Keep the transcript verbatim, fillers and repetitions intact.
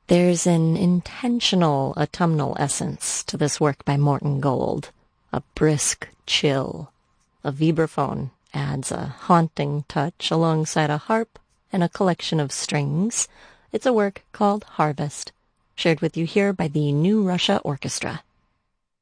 There's an intentional autumnal essence to this work by Morton Gold, a brisk chill. A vibraphone adds a haunting touch alongside a harp and a collection of strings. It's a work called Harvest, shared with you here by the New Russia Orchestra.